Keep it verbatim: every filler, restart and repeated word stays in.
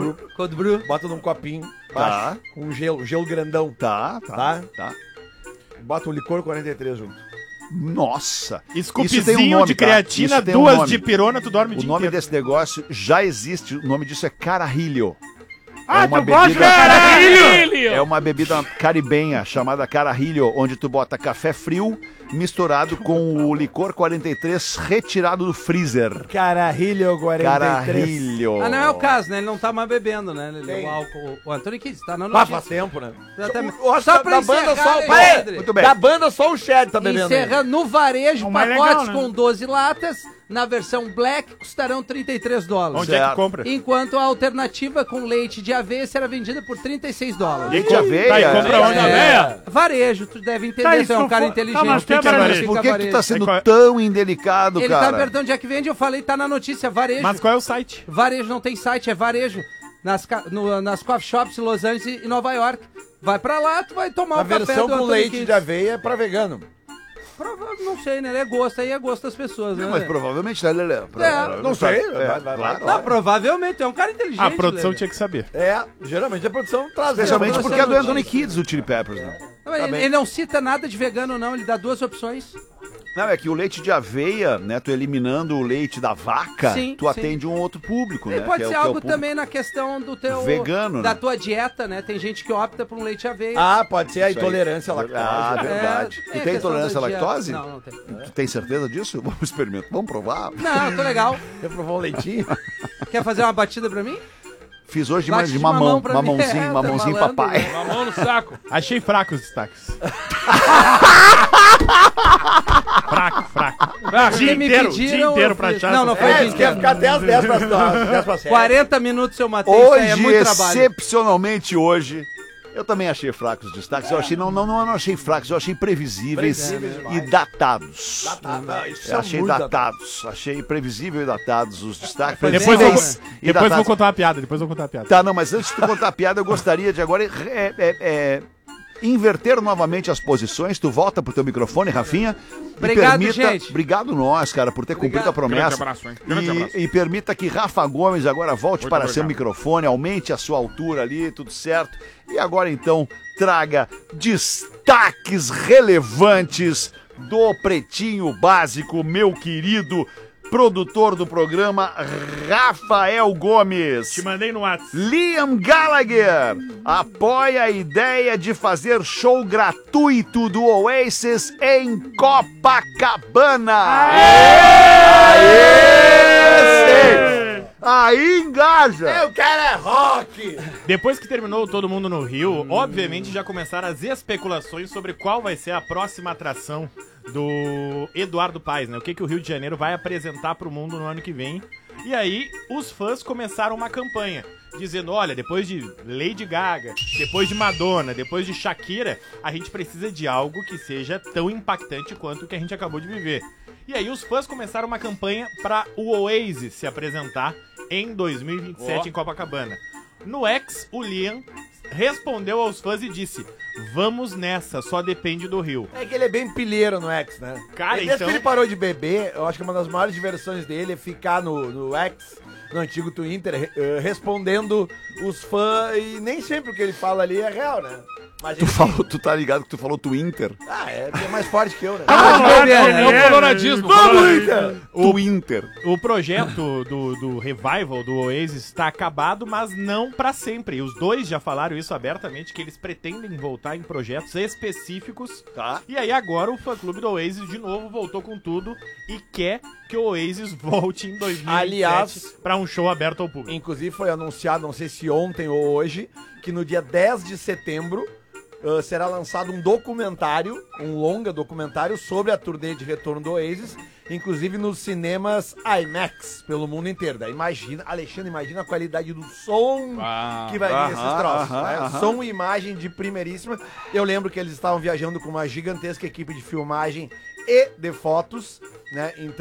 bru. Cold brew. Bota num copinho. Tá. Baixo, com gelo, gelo grandão. Tá, tá, Tá? tá. Bota o licor quarenta e três junto. Nossa. Scoopzinho Isso tem um nome, de tá? creatina, Isso tem um duas nome. de pirona, tu dorme o O dia nome inteiro. desse negócio já existe, o nome disso é carajillo. Ah, é uma tu gosta de bebida, caralho? é uma bebida caribenha chamada carajillo, onde tu bota café frio misturado com o licor quarenta e três retirado do freezer. Carajilho quarenta e três. Carajillo. Ah, não é o caso, né? Ele não tá mais bebendo, né? Ele, Quem? o álcool. O Antônio Kids tá na Ah, notícia. faz tempo, né? Exatamente. Eu acho Só que pra da banda encerrar, só. Alexandre. Pera, Muito bem. Da banda só o Chad tá bebendo. aí. Encerrando no varejo, O mais pacotes legal, né? com doze latas, na versão black, custarão trinta e três dólares. Onde é Certo. que compra? Enquanto a alternativa com leite de aveia será vendida por trinta e seis dólares. Leite de aveia. Tá, e compra onde? É. Varejo, tu deve entender, Tá, tu é isso um cara for- inteligente. tá, mas tu tem tem que varejo. saber Por que, que tu tá sendo É qual- tão indelicado, Ele tá cara? me perguntando onde é que vende, eu falei, tá na notícia, varejo. Mas qual é o site? Varejo não tem site, é varejo. Nas, ca- no- nas coffee shops em Los Angeles e Nova York. Vai pra lá, tu vai tomar A um café versão do com Anthony leite Kiedis. de aveia é pra vegano. Prova- Não sei, né? É gosto, aí é gosto das pessoas, Não, né? mas provavelmente, né, Lelê? É, não sei. É, Vai, vai, claro. Não, provavelmente, é um cara inteligente. A produção Lelê. tinha que saber. É, geralmente a produção traz. Especialmente Não, porque é do não, Anthony não. Kids, o Chili Peppers, né? Não, ele, bem. ele não cita nada de vegano, não. Ele dá duas opções. Não, é que o leite de aveia, né? Tu eliminando o leite da vaca, Sim, tu sim. atende um outro público, E né? pode que é o- ser que é o algo público também na questão do teu... vegano, Da né? tua dieta, né? Tem gente que opta por um leite de aveia. Ah, pode ser a Isso aí. intolerância à lactose. Ah, né? verdade. É, Tu tem a tem questão intolerância à da dieta. lactose? Não, não tem. Tu tem certeza disso? Vamos experimentar. Vamos provar? Não, tô legal. Quer provar um leitinho? Quer fazer uma batida pra mim? Fiz hoje de, Bate ma- de de mamão, mamão pra mim. mamãozinho, É, tá mamãozinho falando, papai. né? Uma mão no saco. Achei fraco os destaques. fraco, fraco. Ah, Dia me inteiro, pediram, dia inteiro eu pra fiz. achar Não, essas não foi coisas. É, tu quer ficar até as dez pra dez pra sete. quarenta minutos eu matei, isso aí é Hoje, muito trabalho. excepcionalmente hoje, eu também achei fracos os destaques. Eu achei, não, não, não, eu não achei fracos, eu achei previsíveis Previsíveis e demais. datados. Ah, não, isso Eu é achei muito datados. Achei previsível e datados os destaques. Foi Depois, bem, vou, previsíveis e depois vou datados. contar uma piada, depois vou contar uma piada. Tá, não, mas antes de tu contar a piada, eu gostaria de agora é, é, é, inverter novamente as posições. Tu volta pro teu microfone, Rafinha. e Obrigado, permita, gente. Obrigado nós, cara, por ter cumprido a Grande promessa. abraço, hein? Grande abraço. E, e permita que Rafa Gomes agora volte Muito para seu obrigado. microfone, aumente a sua altura ali, tudo certo. E agora então traga destaques relevantes do Pretinho Básico, meu querido produtor do programa, Rafael Gomes. Te mandei no WhatsApp. Liam Gallagher apoia a ideia de fazer show gratuito do Oasis em Copacabana. Aê! Aí engaja! É, o cara é rock! Depois que terminou Todo Mundo no Rio, obviamente já começaram as especulações sobre qual vai ser a próxima atração do Eduardo Paes, né? O que, que o Rio de Janeiro vai apresentar pro mundo no ano que vem. E aí, os fãs começaram uma campanha, dizendo, olha, depois de Lady Gaga, depois de Madonna, depois de Shakira, a gente precisa de algo que seja tão impactante quanto o que a gente acabou de viver. E aí os fãs começaram uma campanha para o Oasis se apresentar em dois mil e vinte e sete em Copacabana. No X, o Liam respondeu aos fãs e disse, vamos nessa, só depende do Rio. É que ele é bem pilheiro no X, né? Cara, Desde então- que ele parou de beber, eu acho que uma das maiores diversões dele é ficar no, no X, no antigo Twitter, eh, respondendo os fãs, e nem sempre o que ele fala ali é real, né? Mas Tu, ele- falou, tu tá ligado que tu falou Twitter? Ah, é, é mais forte que eu, né? Ah, de beber, né? É o coloradismo. Inter! Twitter. O projeto do, do revival do Oasis está acabado, mas não pra sempre. Os dois já falaram isso abertamente, que eles pretendem voltar em projetos específicos. Tá. E aí agora o fã-clube do Oasis de novo voltou com tudo e quer que o Oasis volte em dois mil e vinte e sete Aliás, pra um show aberto ao público. Inclusive foi anunciado, não sei se ontem ou hoje, que no dia dez de setembro uh, será lançado um documentário, um longa documentário sobre a turnê de retorno do Oasis, inclusive nos cinemas IMAX pelo mundo inteiro. Daí imagina, Alexandre, imagina a qualidade do som Ah, que vai vir aham, esses troços. aham, né? aham. Som e imagem de primeiríssima. Eu lembro que eles estavam viajando com uma gigantesca equipe de filmagem e de fotos, né? Então